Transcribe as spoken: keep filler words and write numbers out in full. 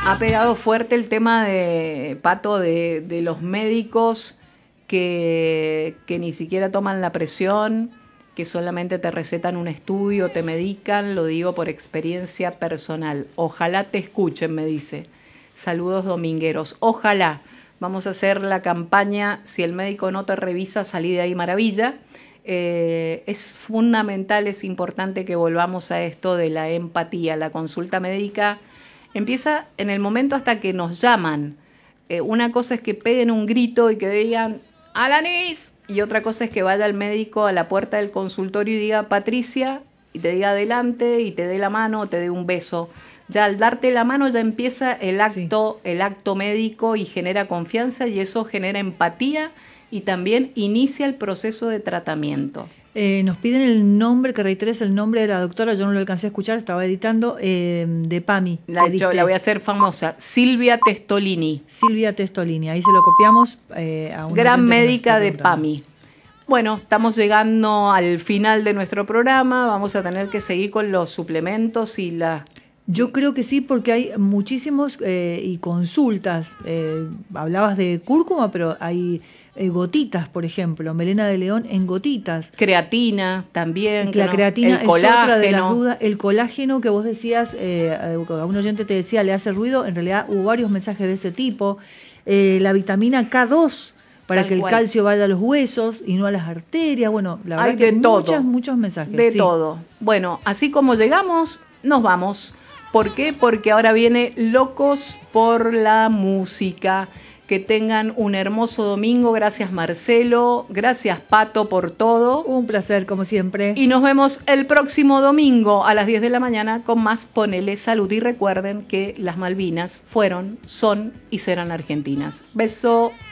Ha pegado fuerte el tema de, Pato, de, de los médicos que, que ni siquiera toman la presión, que solamente te recetan un estudio, te medican, lo digo por experiencia personal. Ojalá te escuchen, me dice. Saludos domingueros. Ojalá. Vamos a hacer la campaña, si el médico no te revisa, salí de ahí maravilla. Eh, es fundamental, es importante que volvamos a esto de la empatía. La consulta médica empieza en el momento hasta que nos llaman. Eh, una cosa es que peguen un grito y que digan ¡Alanis! Y otra cosa es que vaya el médico a la puerta del consultorio y diga Patricia, y te diga adelante, y te dé la mano o te dé un beso. Ya al darte la mano ya empieza el acto, sí. el acto médico y genera confianza y eso genera empatía y también inicia el proceso de tratamiento. Eh, nos piden el nombre, que reiteres el nombre de la doctora, yo no lo alcancé a escuchar, estaba editando, eh, de PAMI. La, yo, la voy a hacer famosa, Silvia Testolini. Silvia Testolini, ahí se lo copiamos eh, a una gran médica de PAMI. Bueno, estamos llegando al final de nuestro programa, vamos a tener que seguir con los suplementos y las... Yo creo que sí, porque hay muchísimos eh, y consultas. Eh, hablabas de cúrcuma, pero hay eh, gotitas, por ejemplo, melena de león en gotitas. Creatina también. La no, creatina el es colágeno. Otra de las dudas. El colágeno que vos decías, eh, a un oyente te decía, le hace ruido. En realidad hubo varios mensajes de ese tipo. Eh, la vitamina K dos, para Tal que el cual. calcio vaya a los huesos y no a las arterias. Bueno, la verdad hay que de todo. muchos, muchos mensajes. De sí. todo. Bueno, así como llegamos, nos vamos. ¿Por qué? Porque ahora viene Locos por la Música. Que tengan un hermoso domingo. Gracias, Marcelo. Gracias, Pato, por todo. Un placer, como siempre. Y nos vemos el próximo domingo a las diez de la mañana con más Ponele Salud. Y recuerden que las Malvinas fueron, son y serán argentinas. Beso.